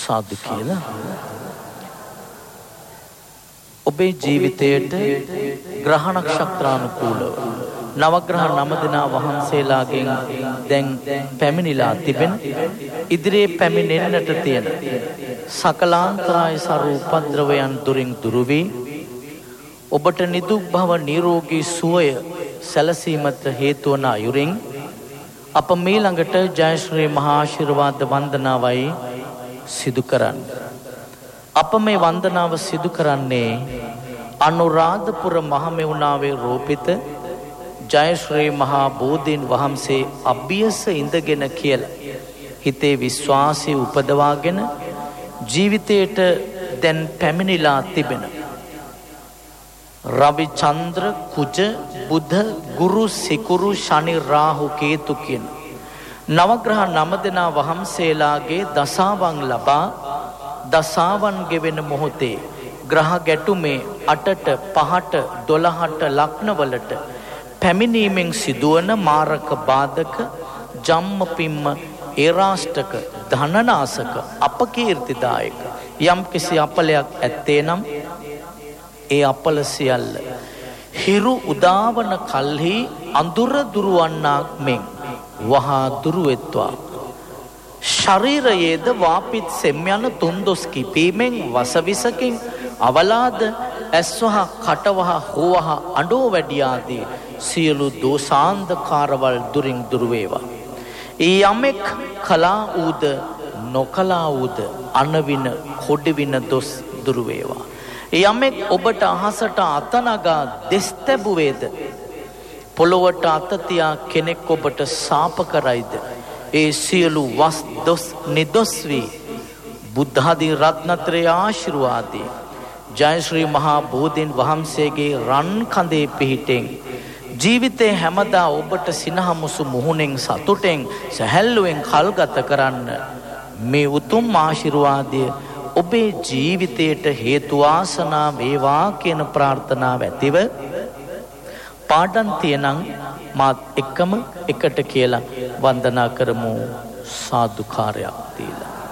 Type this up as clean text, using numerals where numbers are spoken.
සාදු කියලා. ඔබේ ජීවිතයට ග්‍රහ නක්ෂත්‍රානුකූලව නවග්‍රහ 9 දෙනා වහන්සේලාගෙන් දැන් පැමිණිලා තිබෙන ඉදිරියේ පැමිණෙන්නට තියෙන සකලාන්තරාය සරු උපද්‍රවයන් දුරින් දුරු වී ඔබට නිදුක් භව නිරෝගී සුවය සැලසීමට හේතු වන අයුරින් අප මේ ළඟට ජයශ්‍රී මහා ආශිර්වාද වන්දනාවයි සිදු කරන්නේ. අප මේ වන්දනාව සිදු කරන්නේ අනුරාධපුර මහමෙවුනාවේ රෝපිත ජයශ්‍රී මහා බෝධීන් වහන්සේ අභියස ඉඳගෙන කියලා හිතේ විශ්වාසය උපදවාගෙන ජීවිතයට දැන් පැමිණිලා තිබෙන රවි චන්ද්‍ර කුජ බුධ ගුරු සිකුරු ශනි රාහු කේතු කියන නවග්‍රහ 9 දෙනා වහන්සේලාගේ දසාවන් ලබා දසාවන් ගෙවෙන මොහොතේ ග්‍රහ ගැටුමේ 8ට 5ට 12ට ලග්නවලට පැමිණීමෙන් සිදුවන මාරක බාධක ජම්ම පිම්ම ඒරාෂ්ටක ධනනාසක අපකීර්තිදායක යම් කිසි අපලයක් ඇත්තේ නම් ඒ අපල සියල්ල හිරු උදාවන කල්හි අඳුර දුරවන්නාක් මෙන් වහා දුරවෙත්වා ශරීරයේද වාපිත් සෙම් යන තුන්දොස් කිපීමෙන් වසවිසකින් අවලාද ඇස්වහ කටවහ හෝවහ අඬෝ වැඩියාදී සියලු දෝසාන්ධකාරවල් දුරින් දුර වේවා. යමෙක් කලා ඌද නොකලා ඌද අනවින කොඩවින දොස් දුර වේවා. යමෙක් ඔබට අහසට අතනගා දෙස් තැබුවේද පොළොවට අත තියා කෙනෙක් ඔබට සාප කරයිද ඒ සියලු වස් දොස් නිදොස් වී බුද්ධ ආදී රත්නත්‍රය ආශිර්වාදී ජයශ්‍රී මහා බෝධීන් වහන්සේගේ රන් කඳේ පිහිටෙන් ජීවිතේ හැමදා ඔබට සිනහමුසු මුහුණෙන් සතුටෙන් සැහැල්ලුවෙන් කල්ගත කරන්න මේ උතුම් ආශිර්වාදය ඔබේ ජීවිතයට හේතු වාසනා වේවා කියන ප්‍රාර්ථනාව ඇතිව පාඩම් තියනම් මාත් එක්කම එකට කියලා වන්දනා කරමු සාදුකාරයක් දීලා.